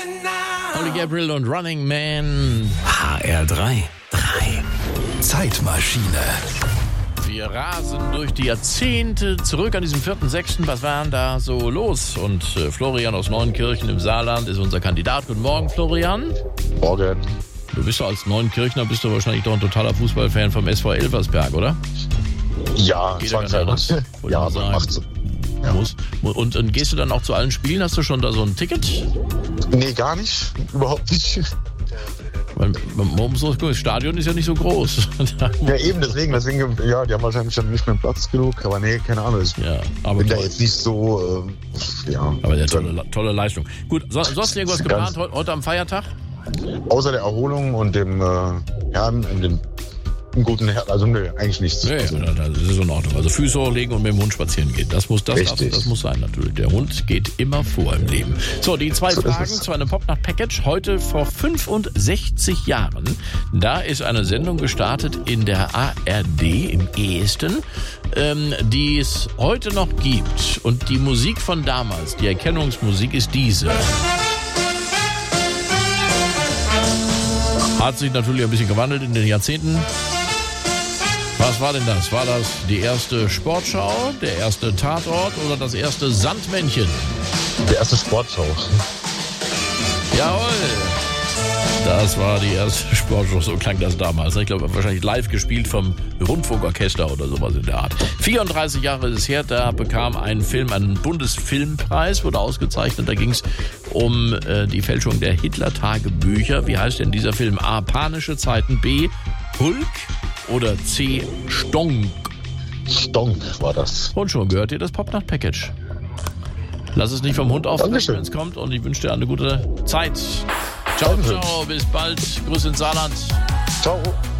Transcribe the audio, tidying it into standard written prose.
Olli Gabriel und Running Man. HR3. Zeitmaschine. Wir rasen durch die Jahrzehnte zurück an diesem 4.6. Was war denn da so los? Und Florian aus Neunkirchen im Saarland ist unser Kandidat. Guten Morgen, Florian. Morgen. Du bist doch als Neunkirchner, bist du wahrscheinlich doch ein totaler Fußballfan vom SV Elversberg, oder? Ja, zwangshalber. Ja, aber macht so. Ja. Und gehst du dann auch zu allen Spielen? Hast du schon da so ein Ticket? Nee, gar nicht. Überhaupt nicht. Weil, das Stadion ist ja nicht so groß. Ja, eben, deswegen, ja, die haben wahrscheinlich dann nicht mehr Platz genug, aber nee, keine Ahnung. Ich bin da jetzt nicht so, ja. Aber der tolle Leistung. Gut, sonst irgendwas geplant heute am Feiertag? Außer der Erholung und dem Herrn und dem guten Herrn, also nö, eigentlich nichts. Nee, das ist in Ordnung. Also Füße hochlegen und mit dem Hund spazieren gehen. Das muss sein natürlich. Der Hund geht immer vor im Leben. So, die zwei Fragen zu einem Popnacht-Package. Heute vor 65 Jahren. Da ist eine Sendung gestartet in der ARD im Ehesten, die es heute noch gibt. Und die Musik von damals, die Erkennungsmusik, ist diese. Hat sich natürlich ein bisschen gewandelt in den Jahrzehnten. Was war denn das? War das die erste Sportschau, der erste Tatort oder das erste Sandmännchen? Der erste Sportschau. Jawohl. Das war die erste Sportschau, so klang das damals. Ich glaube, wahrscheinlich live gespielt vom Rundfunkorchester oder sowas in der Art. 34 Jahre ist es her, da bekam ein Film einen Bundesfilmpreis, wurde ausgezeichnet. Da ging es um die Fälschung der Hitler-Tagebücher. Wie heißt denn dieser Film? A. Panische Zeiten, B. Hulk oder C. Stonk? Stonk war das. Und schon gehört ihr das Popnacht-Package. Lass es nicht vom Hund aufnehmen, wenn es kommt. Und ich wünsche dir eine gute Zeit. Ciao, bis bald. Grüße ins Saarland. Ciao.